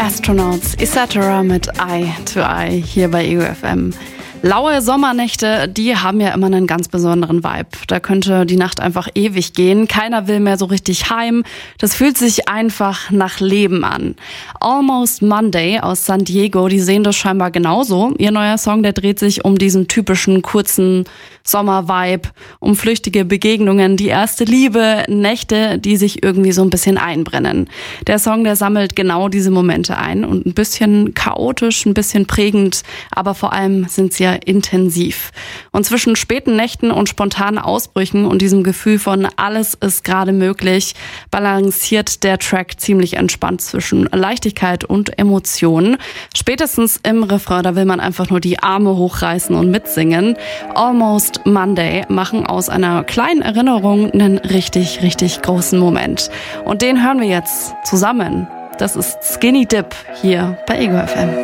Astronauts etc. mit Eye to Eye hier bei Ego FM. Laue Sommernächte, die haben ja immer einen ganz besonderen Vibe. Da könnte die Nacht einfach ewig gehen. Keiner will mehr so richtig heim. Das fühlt sich einfach nach Leben an. Almost Monday aus San Diego, die sehen das scheinbar genauso. Ihr neuer Song, der dreht sich um diesen typischen kurzen Sommer-Vibe, um flüchtige Begegnungen, die erste Liebe, Nächte, die sich irgendwie so ein bisschen einbrennen. Der Song, der sammelt genau diese Momente ein und ein bisschen chaotisch, ein bisschen prägend, aber vor allem sind sie intensiv. Und zwischen späten Nächten und spontanen Ausbrüchen und diesem Gefühl von alles ist gerade möglich, balanciert der Track ziemlich entspannt zwischen Leichtigkeit und Emotionen. Spätestens im Refrain, da will man einfach nur die Arme hochreißen und mitsingen. Almost Monday machen aus einer kleinen Erinnerung einen richtig, richtig großen Moment. Und den hören wir jetzt zusammen. Das ist Skinny Dip hier bei Ego FM.